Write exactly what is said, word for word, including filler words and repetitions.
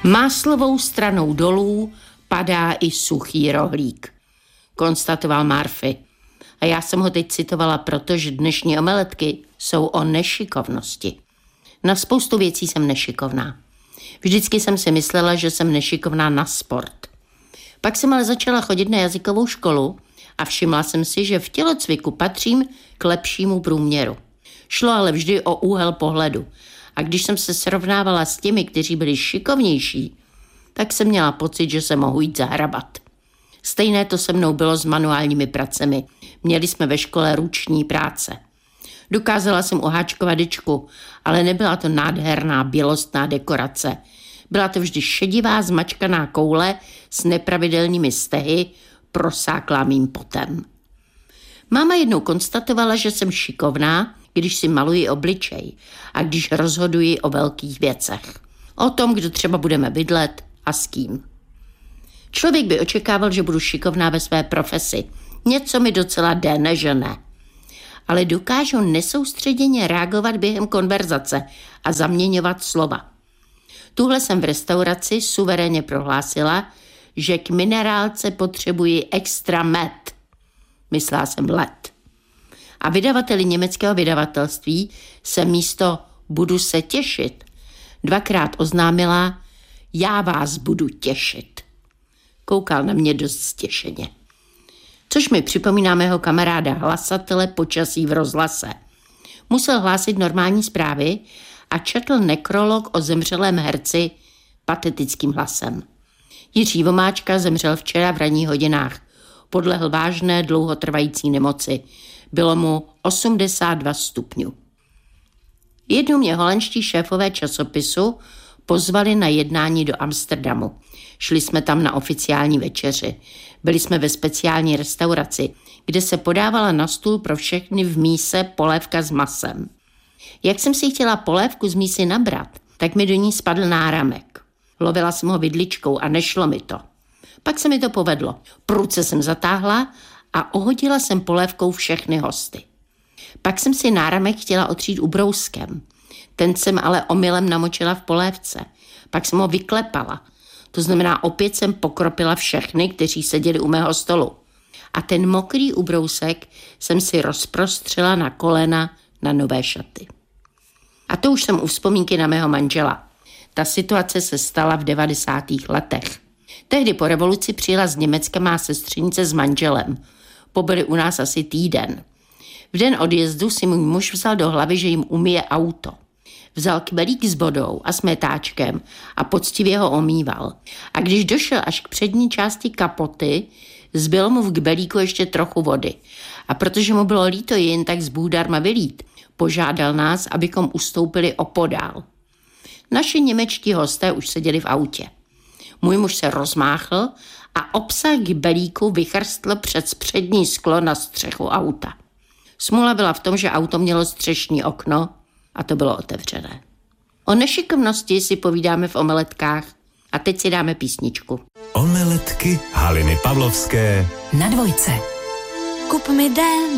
Máslovou stranou dolů padá i suchý rohlík, konstatoval Murphy. A já jsem ho teď citovala, protože dnešní omeletky jsou o nešikovnosti. Na spoustu věcí jsem nešikovná. Vždycky jsem si myslela, že jsem nešikovná na sport. Pak jsem ale začala chodit na jazykovou školu a všimla jsem si, že v tělocviku patřím k lepšímu průměru. Šlo ale vždy o úhel pohledu. A když jsem se srovnávala s těmi, kteří byli šikovnější, tak jsem měla pocit, že se mohu jít zahrabat. Stejné to se mnou bylo s manuálními pracemi. Měli jsme ve škole ruční práce. Dokázala jsem uháčkovat dyčku, ale nebyla to nádherná bělostná dekorace. Byla to vždy šedivá zmačkaná koule s nepravidelnými stehy, prosáklá mým potem. Máma jednou konstatovala, že jsem šikovná, když si maluji obličej a když rozhoduji o velkých věcech. O tom, kdo třeba budeme bydlet a s kým. Člověk by očekával, že budu šikovná ve své profesi. Něco mi docela jde, ne že ne. Ale dokážu nesoustředěně reagovat během konverzace a zaměňovat slova. Tuhle jsem v restauraci suverénně prohlásila, že k minerálce potřebuji extra med. Myslela jsem led. A vydavateli německého vydavatelství se místo budu se těšit dvakrát oznámila já vás budu těšit. Koukal na mě dost stěšeně. Což mi připomíná mého kamaráda hlasatele počasí v rozhlase. Musel hlásit normální zprávy a četl nekrolog o zemřelém herci patetickým hlasem. Jiří Vomáčka zemřel včera v ranních hodinách. Podlehl vážné dlouhotrvající nemoci. Bylo mu osmdesát dva stupňů. Jednou mě holandští šéfové časopisu pozvali na jednání do Amsterdamu. Šli jsme tam na oficiální večeři. Byli jsme ve speciální restauraci, kde se podávala na stůl pro všechny v míse polévka s masem. Jak jsem si chtěla polévku z mísy nabrat, tak mi do ní spadl náramek. Lovila jsem ho vidličkou a nešlo mi to. Pak se mi to povedlo. Prudce jsem zatáhla a ohodila jsem polévkou všechny hosty. Pak jsem si náramek chtěla otřít ubrouskem. Ten jsem ale omylem namočila v polévce. Pak jsem ho vyklepala. To znamená, opět jsem pokropila všechny, kteří seděli u mého stolu. A ten mokrý ubrousek jsem si rozprostřela na kolena na nové šaty. A to už jsem u vzpomínky na mého manžela. Ta situace se stala v devadesátých letech. Tehdy po revoluci přijela z Německa má sestřenice s manželem. Pobyli u nás asi týden. V den odjezdu si můj muž vzal do hlavy, že jim umyje auto. Vzal kbelík s vodou a smetáčkem a poctivě ho omýval. A když došel až k přední části kapoty, zbylo mu v kbelíku ještě trochu vody. A protože mu bylo líto jen tak z Bůh darma vylít, požádal nás, abychom ustoupili opodál. Naši němečtí hosté už seděli v autě. Můj muž se rozmáchl a obsah kbelíku vychrstl přes přední sklo na střechu auta. Smůla byla v tom, že auto mělo střešní okno a to bylo otevřené. O nešikovnosti si povídáme v omeletkách a teď si dáme písničku. Omeletky Haliny Pavlovské na dvojce. Kup mi den.